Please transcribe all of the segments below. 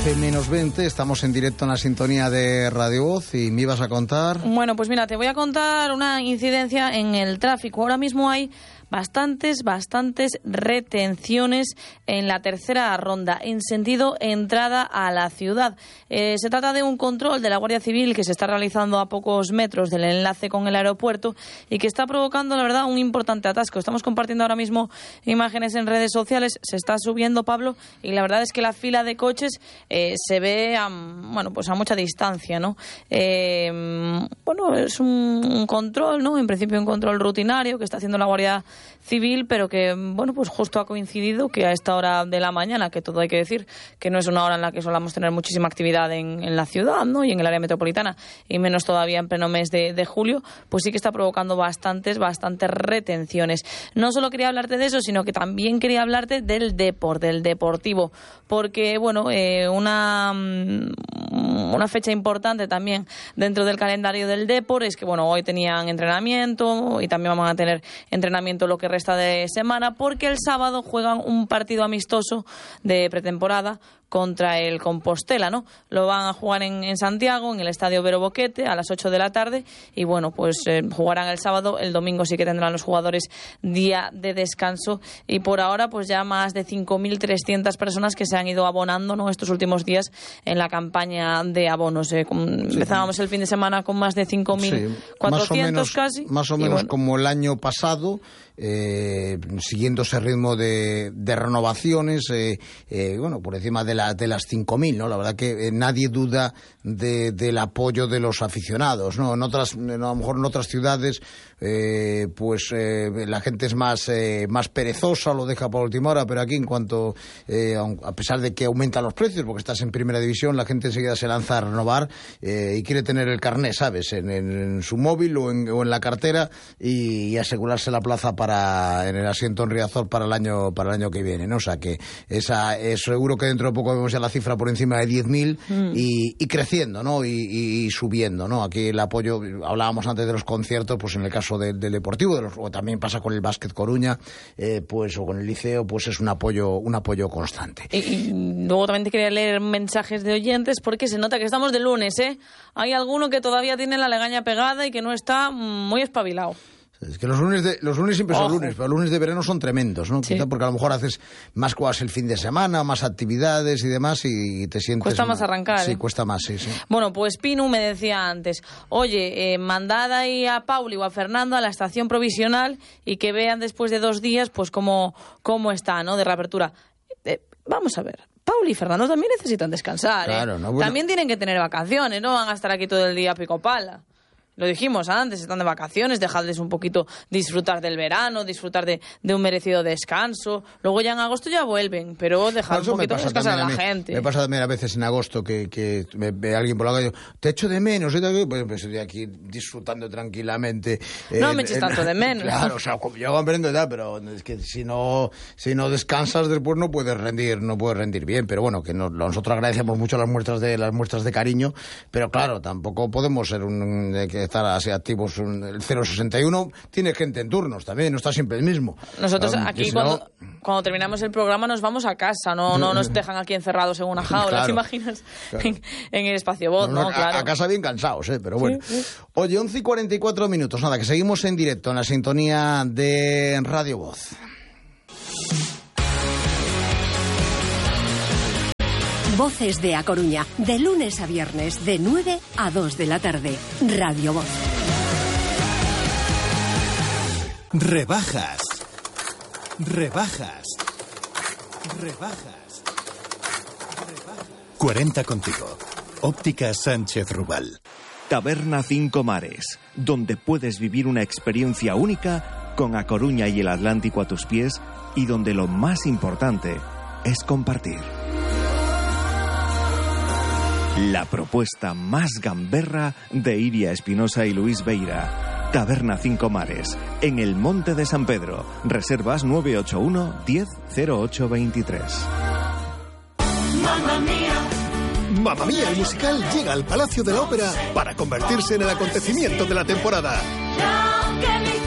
11 menos 20, estamos en directo en la sintonía de Radio Voz y me ibas a contar... Bueno, pues mira, te voy a contar una incidencia en el tráfico. Ahora mismo hay bastantes retenciones en la tercera ronda, en sentido entrada a la ciudad. Se trata de un control de la Guardia Civil que se está realizando a pocos metros del enlace con el aeropuerto y que está provocando, la verdad, un importante atasco. Estamos compartiendo ahora mismo imágenes en redes sociales, se está subiendo, Pablo, y la verdad es que la fila de coches se ve a mucha distancia, ¿no? Es un control, ¿no? En principio un control rutinario que está haciendo la Guardia Civil, pero que, pues justo ha coincidido que a esta hora de la mañana, que todo hay que decir, que no es una hora en la que solamos tener muchísima actividad en la ciudad, ¿no? Y en el área metropolitana, y menos todavía en pleno mes de julio, pues sí que está provocando bastantes retenciones. No solo quería hablarte de eso, sino que también quería hablarte del deportivo, porque, una fecha importante también dentro del calendario del Depor es que, hoy tenían entrenamiento y también van a tener entrenamiento lo que resta de semana, porque el sábado juegan un partido amistoso de pretemporada contra el Compostela, ¿no? Lo van a jugar en Santiago, en el Estadio Vero Boquete, a las 8 de la tarde, y jugarán el sábado. El domingo sí que tendrán los jugadores día de descanso, y por ahora pues ya más de 5.300 personas que se han ido abonando, ¿no?, estos últimos días en la campaña de abonos. Empezábamos el fin de semana con más de 5.400 casi. Más o menos como el año pasado, siguiendo ese ritmo de renovaciones, por encima de las 5.000, ¿no? La verdad que nadie duda del apoyo de los aficionados, ¿no? A lo mejor en otras ciudades la gente es más perezosa, lo deja para última hora, pero aquí a pesar de que aumentan los precios, porque estás en primera división, la gente enseguida se lanza a renovar y quiere tener el carné, ¿sabes?, en su móvil o en la cartera y asegurarse la plaza en el asiento en Riazor para el año que viene, ¿no? O sea que seguro que dentro de poco vemos ya la cifra por encima de 10.000 y creciendo, ¿no? Y subiendo, ¿no? Aquí el apoyo, hablábamos antes de los conciertos, pues en el caso del Deportivo, o también pasa con el Básquet Coruña, o con el Liceo, pues es un apoyo constante. Y luego también te quería leer mensajes de oyentes, porque se nota que estamos de lunes, ¿eh? Hay alguno que todavía tiene la legaña pegada y que no está muy espabilado. Es que los lunes siempre son lunes, pero los lunes de verano son tremendos, ¿no? Sí. Quizá porque a lo mejor haces más cosas el fin de semana, más actividades y demás, y te sientes... Cuesta más arrancar, Sí, cuesta más, sí. Bueno, pues Pinu me decía antes, oye, mandad ahí a Pauli o a Fernando a la estación provisional y que vean después de 2 días, pues cómo está, ¿no?, de reapertura. Vamos a ver. Pauli y Fernando también necesitan descansar, claro, ¿no? También tienen que tener vacaciones, no van a estar aquí todo el día pico pala. Lo dijimos antes, están de vacaciones, dejadles un poquito disfrutar del verano, disfrutar de un merecido descanso. Luego ya en agosto ya vuelven, pero dejad un poquito descansar a la gente. Me pasa también a veces en agosto que me ve alguien por la calle, te echo de menos, pues estoy aquí disfrutando tranquilamente. No me eches tanto de menos. Claro, o sea, yo comprendo ya, pero es que si no descansas después no puedes rendir bien. Pero bueno, que nosotros agradecemos mucho las muestras de cariño, pero claro, tampoco podemos ser que estar así activos. El 061 tiene gente en turnos también, no está siempre el mismo. Nosotros aquí cuando terminamos el programa nos vamos a casa, no nos dejan aquí encerrados en una jaula, claro, ¿te imaginas? Claro. En el espacio Voz, ¿no? Claro. A casa bien cansados, pero bueno. Sí. Oye, 11:44 minutos, nada, que seguimos en directo en la sintonía de Radio Voz. Voces de A Coruña, de lunes a viernes, de 9 a 2 de la tarde. Radio Voz. Rebajas. Cuarenta contigo. Óptica Sánchez Rubal. Taberna Cinco Mares, donde puedes vivir una experiencia única con A Coruña y el Atlántico a tus pies, y donde lo más importante es compartir. La propuesta más gamberra de Iria Espinosa y Luis Beira. Taberna Cinco Mares, en el Monte de San Pedro. Reservas 981 10 0823. Mamma Mía. Mamma Mía, el musical llega al Palacio de la Ópera para convertirse en el acontecimiento de la temporada.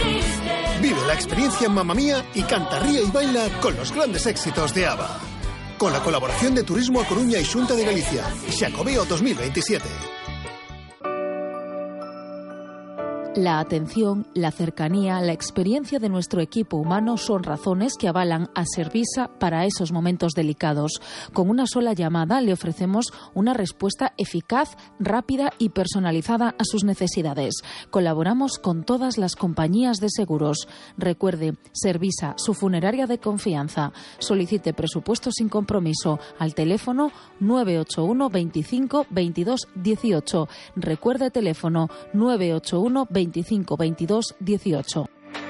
Vive la experiencia en Mamma Mía y canta, ríe y baila con los grandes éxitos de ABBA. con la colaboración de Turismo a Coruña y Xunta de Galicia. Xacobeo 2027. La atención, la cercanía, la experiencia de nuestro equipo humano son razones que avalan a Servisa para esos momentos delicados. Con una sola llamada le ofrecemos una respuesta eficaz, rápida y personalizada a sus necesidades. Colaboramos con todas las compañías de seguros. Recuerde, Servisa, su funeraria de confianza. Solicite presupuesto sin compromiso al teléfono 981 25 22 18. Recuerde teléfono 981 25 22 18.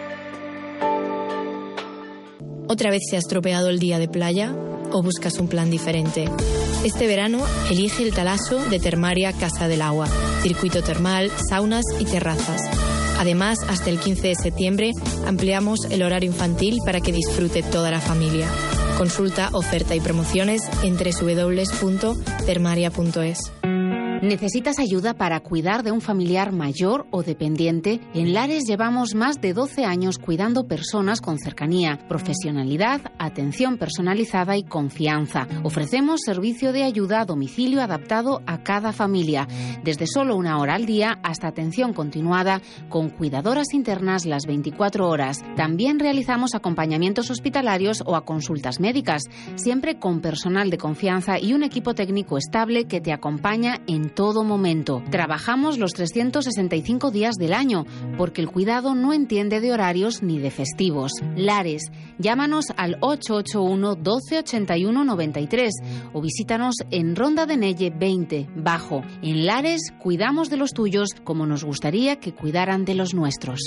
¿Otra vez se ha estropeado el día de playa o buscas un plan diferente? Este verano elige el Talaso de Termaria Casa del Agua. Circuito termal, saunas y terrazas. Además, hasta el 15 de septiembre ampliamos el horario infantil para que disfrute toda la familia. Consulta oferta y promociones en www.termaria.es. ¿Necesitas ayuda para cuidar de un familiar mayor o dependiente? En Lares llevamos más de 12 años cuidando personas con cercanía, profesionalidad, atención personalizada y confianza. Ofrecemos servicio de ayuda a domicilio adaptado a cada familia, desde solo 1 hora al día hasta atención continuada con cuidadoras internas las 24 horas. También realizamos acompañamientos hospitalarios o a consultas médicas, siempre con personal de confianza y un equipo técnico estable que te acompaña en todo momento. Trabajamos los 365 días del año, porque el cuidado no entiende de horarios ni de festivos. Lares, llámanos al 881 12 81 93 o visítanos en Ronda de Nelle 20, Bajo. En Lares, cuidamos de los tuyos como nos gustaría que cuidaran de los nuestros.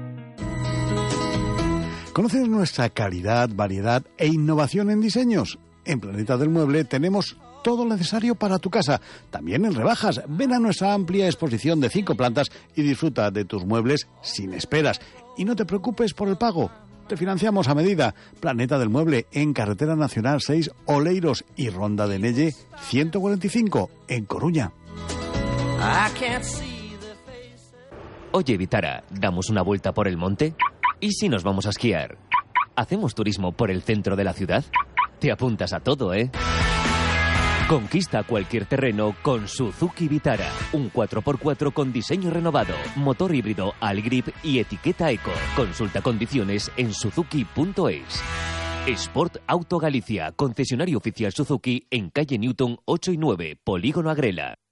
¿Conoces nuestra calidad, variedad e innovación en diseños? En Planeta del Mueble tenemos todo lo necesario para tu casa, también en rebajas. Ven a nuestra amplia exposición de 5 plantas y disfruta de tus muebles sin esperas. Y no te preocupes por el pago, te financiamos a medida. Planeta del Mueble, en Carretera Nacional 6, Oleiros, y Ronda de Nelle 145, en Coruña. Oye, Vitara, ¿damos una vuelta por el monte? ¿Y si nos vamos a esquiar? ¿Hacemos turismo por el centro de la ciudad? Te apuntas a todo, ¿eh? Conquista cualquier terreno con Suzuki Vitara. Un 4x4 con diseño renovado, motor híbrido Algrip y etiqueta Eco. Consulta condiciones en suzuki.es. Sport Auto Galicia, concesionario oficial Suzuki en calle Newton 8 y 9, Polígono Agrela.